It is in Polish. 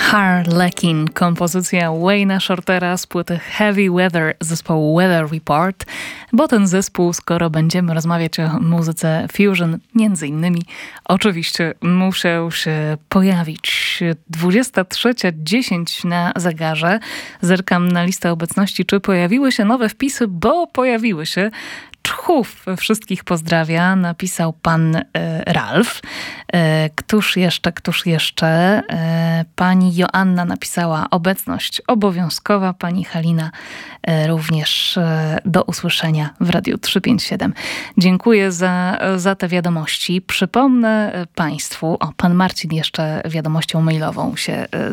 Harlequin, kompozycja Wayne'a Shortera z płyty Heavy Weather zespołu Weather Report, bo ten zespół, skoro będziemy rozmawiać o muzyce fusion, między innymi, oczywiście musiał się pojawić. 23:10 na zegarze. Zerkam na listę obecności, czy pojawiły się nowe wpisy, bo pojawiły się. Czchów wszystkich pozdrawia, napisał pan Ralf. Któż jeszcze? Pani Joanna napisała obecność obowiązkowa. Pani Halina również do usłyszenia w Radiu 357. Dziękuję za te wiadomości. Przypomnę państwu, pan Marcin jeszcze wiadomością mailową się